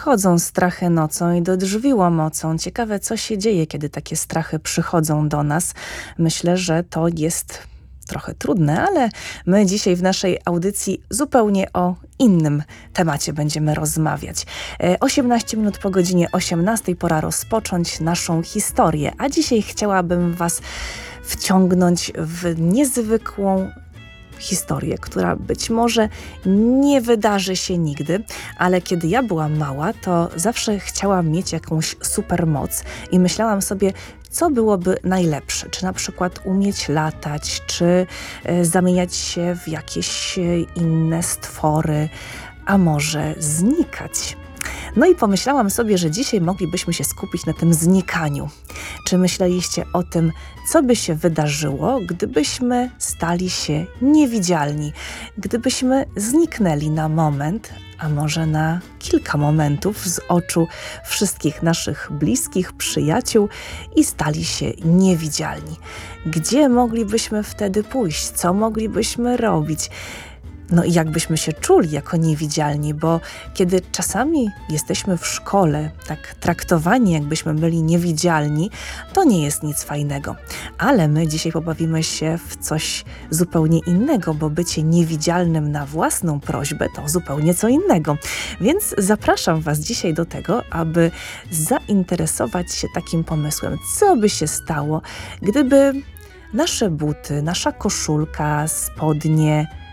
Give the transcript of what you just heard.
Przychodzą strachy nocą i do drzwi łomocą. Ciekawe, co się dzieje, kiedy takie strachy przychodzą do nas. Myślę, że to jest trochę trudne, ale my dzisiaj w naszej audycji zupełnie o innym temacie będziemy rozmawiać. 18 minut po godzinie 18 pora rozpocząć naszą historię, a dzisiaj chciałabym Was wciągnąć w niezwykłą historię, która być może nie wydarzy się nigdy, ale kiedy ja byłam mała, to zawsze chciałam mieć jakąś supermoc i myślałam sobie, co byłoby najlepsze. Czy na przykład umieć latać, czy zamieniać się w jakieś inne stwory, a może znikać. No i pomyślałam sobie, że dzisiaj moglibyśmy się skupić na tym znikaniu. Czy myśleliście o tym, co by się wydarzyło, gdybyśmy stali się niewidzialni, gdybyśmy zniknęli na moment, a może na kilka momentów z oczu wszystkich naszych bliskich, przyjaciół i stali się niewidzialni? Gdzie moglibyśmy wtedy pójść? Co moglibyśmy robić? No i jak byśmy się czuli jako niewidzialni, bo kiedy czasami jesteśmy w szkole tak traktowani, jakbyśmy byli niewidzialni, to nie jest nic fajnego. Ale my dzisiaj pobawimy się w coś zupełnie innego, bo bycie niewidzialnym na własną prośbę to zupełnie co innego. Więc zapraszam Was dzisiaj do tego, aby zainteresować się takim pomysłem, co by się stało, gdyby nasze buty, nasza koszulka, spodnie,